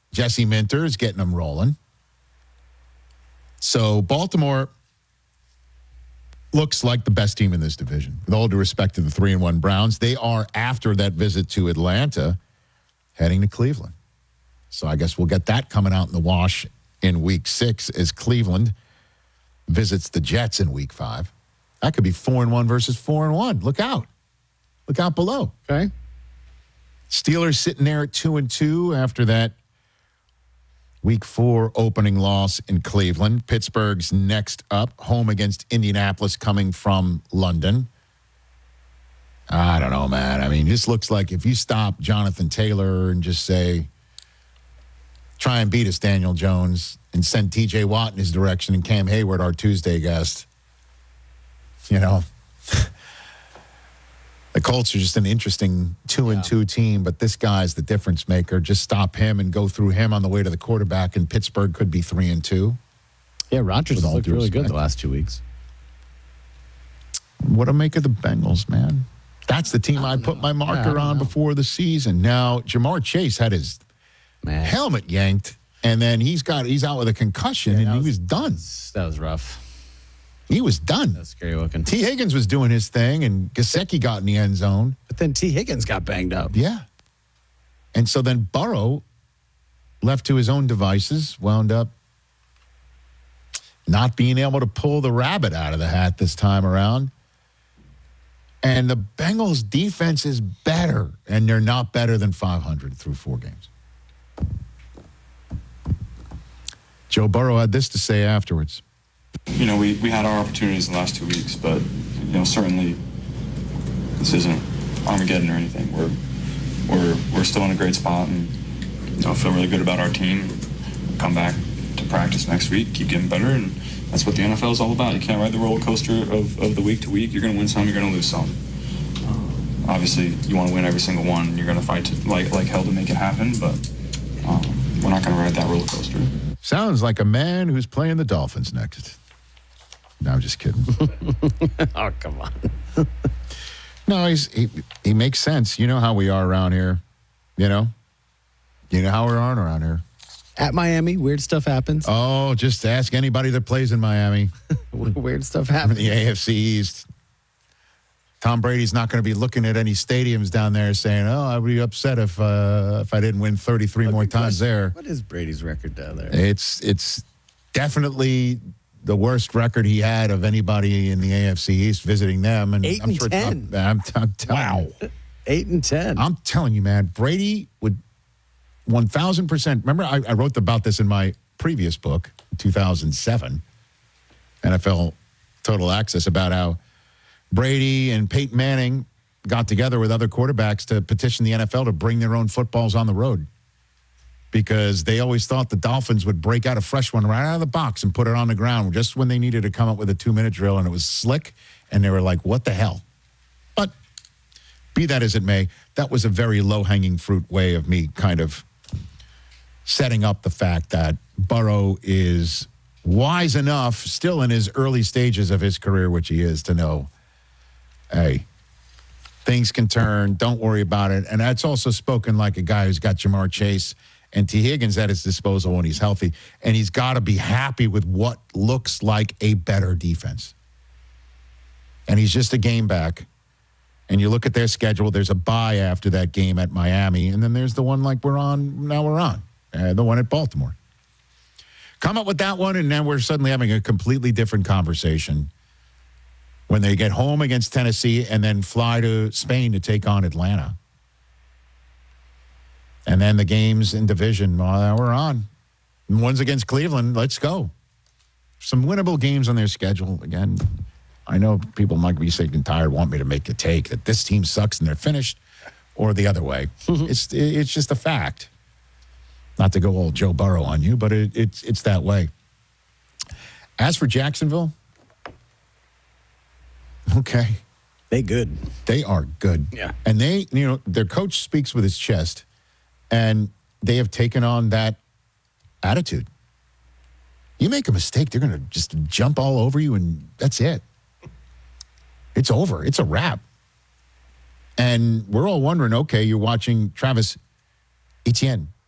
Jesse Minter is getting them rolling. So Baltimore looks like the best team in this division. With all due respect to the 3-1 Browns, they are, after that visit to Atlanta, heading to Cleveland. So I guess we'll get that coming out in the wash in Week 6 as Cleveland visits the Jets in Week 5. That could be 4-1 versus 4-1. Look out. Look out below. Okay. Steelers sitting there at 2-2 after that Week 4 opening loss in Cleveland. Pittsburgh's next up, home against Indianapolis, coming from London. I don't know, man. I mean, this looks like if you stop Jonathan Taylor and just say, try and beat us, Daniel Jones, and send T.J. Watt in his direction and Cam Hayward, our Tuesday guest, the Colts are just an interesting 2-2 team, but this guy's the difference maker. Just stop him and go through him on the way to the quarterback, and Pittsburgh could be 3-2. Yeah, Rodgers has looked really good the last 2 weeks. What do I make of the Bengals, man? That's the team I'd put my marker on before the season. Now, Jamar Chase had his helmet yanked, and then he's out with a concussion, and he was done. That was rough. He was done. That's scary looking. T. Higgins was doing his thing, and Gesicki got in the end zone. But then T. Higgins got banged up. Yeah. And so then Burrow, left to his own devices, wound up not being able to pull the rabbit out of the hat this time around. And the Bengals' defense is better, and they're not better than 500 through 4 games. Joe Burrow had this to say afterwards. We had our opportunities in the last 2 weeks, but, certainly this isn't Armageddon or anything. We're still in a great spot, and, I feel really good about our team. Come back to practice next week, keep getting better, and that's what the NFL is all about. You can't ride the roller coaster of the week to week. You're going to win some, you're going to lose some. Obviously, you want to win every single one. You're going to fight like hell to make it happen, but we're not going to ride that roller coaster. Sounds like a man who's playing the Dolphins next. No, I'm just kidding. Oh, come on. No, he makes sense. You know how we are around here. You know how we are around here. At Miami, weird stuff happens. Oh, just ask anybody that plays in Miami. Weird stuff happens. The AFC East. Tom Brady's not going to be looking at any stadiums down there saying, "Oh, I'd be upset if I didn't win 33 more times there." What is Brady's record down there? It's definitely the worst record he had of anybody in the AFC East visiting them. And 8-10. I'm telling you. 8-10. I'm telling you, man, Brady would 1,000%. Remember, I wrote about this in my previous book, 2007, NFL Total Access, about how Brady and Peyton Manning got together with other quarterbacks to petition the NFL to bring their own footballs on the road, because they always thought the Dolphins would break out a fresh one right out of the box and put it on the ground just when they needed to come up with a 2-minute drill, and it was slick, and they were like, what the hell? But be that as it may, that was a very low-hanging fruit way of me kind of setting up the fact that Burrow is wise enough, still in his early stages of his career, which he is, to know, hey, things can turn, don't worry about it. And that's also spoken like a guy who's got Jamar Chase and T. Higgins at his disposal when he's healthy. And he's got to be happy with what looks like a better defense. And he's just a game back. And you look at their schedule, there's a bye after that game at Miami. And then there's the one like we're on, the one at Baltimore. Come up with that one, and now we're suddenly having a completely different conversation when they get home against Tennessee and then fly to Spain to take on Atlanta. And then the games in division, well, we're on. And one's against Cleveland. Let's go. Some winnable games on their schedule. Again, I know people might be sick and tired, want me to make a take that this team sucks and they're finished, or the other way. It's just a fact. Not to go all Joe Burrow on you, but it's that way. As for Jacksonville, okay. They good. They are good. Yeah. And their coach speaks with his chest, and they have taken on that attitude. You make a mistake, they're going to just jump all over you, and that's it. It's over. It's a wrap. And we're all wondering, okay, you're watching Travis Etienne.